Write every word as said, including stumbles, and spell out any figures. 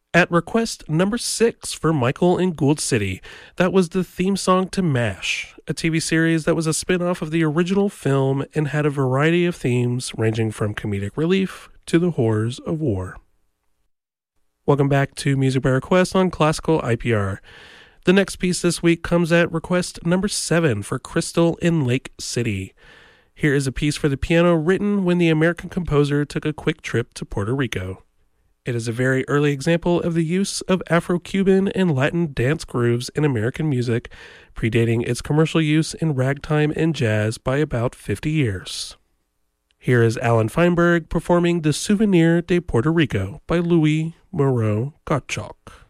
At request number six for Michael in Gould City, that was the theme song to MASH, a T V series that was a spin-off of the original film and had a variety of themes ranging from comedic relief to the horrors of war. Welcome back to Music by Request on Classical I P R. The next piece this week comes at request number seven for Crystal in Lake City. Here is a piece for the piano written when the American composer took a quick trip to Puerto Rico. It is a very early example of the use of Afro-Cuban and Latin dance grooves in American music, predating its commercial use in ragtime and jazz by about fifty years. Here is Alan Feinberg performing the Souvenir de Puerto Rico by Louis Moreau Gottschalk.